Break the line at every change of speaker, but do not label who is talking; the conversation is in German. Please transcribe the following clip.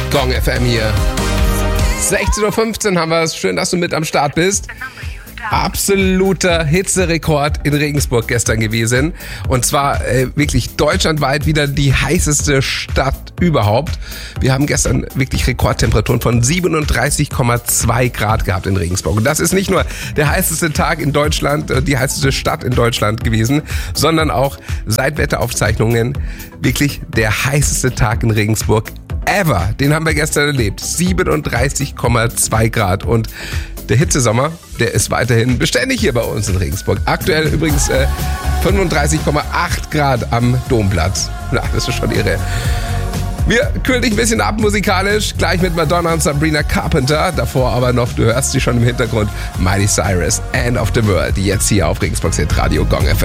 Gong FM hier. 16.15 Uhr haben wir es. Schön, dass du mit am Start bist. Absoluter Hitzerekord in Regensburg gestern gewesen. Und zwar wirklich deutschlandweit wieder die heißeste Stadt überhaupt. Wir haben gestern wirklich Rekordtemperaturen von 37,2 Grad gehabt in Regensburg. Und das ist nicht nur der heißeste Tag in Deutschland, die heißeste Stadt in Deutschland gewesen, sondern auch seit Wetteraufzeichnungen wirklich der heißeste Tag in Regensburg ever. Den haben wir gestern erlebt. 37,2 Grad. Und der Hitzesommer, der ist weiterhin beständig hier bei uns in Regensburg. Aktuell übrigens 35,8 Grad am Domplatz. Na, das ist schon irre. Wir kühlen dich ein bisschen ab musikalisch. Gleich mit Madonna und Sabrina Carpenter. Davor aber noch, du hörst sie schon im Hintergrund, Miley Cyrus, End of the World. Jetzt hier auf Regensburgs Hit Radio Gong FM.